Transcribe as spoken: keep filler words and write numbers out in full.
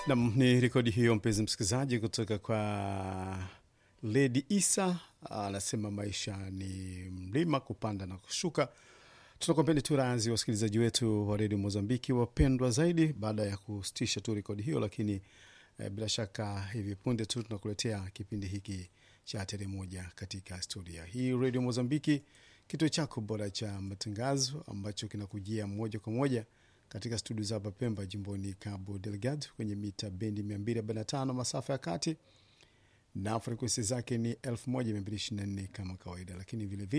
Na ni rekodi hiyo mpenzi msikilizaji kutoka kwa Lady Isa, anasema maisha ni mlima kupanda na kushuka. Tunakuambeni tu razi wasikilizaji wetu wa Radio Mozambiki wapendwa zaidi baada ya kusitisha tu rekodi hiyo, lakini eh, bila shaka hivi punde tu tunakuletea kipindi hiki cha tere moja katika studio hii Radio Mozambiki, kituo chako bora cha matangazo ambacho kinakujia moja kwa moja katika studio za hapa Pemba jimboni Cabo Delgado kwenye mita bendi mia mbili arobaini na tano masafa ya kati na frequency zake ni elfu moja mia mbili ishirini na nne kama kawaida, lakini vile vile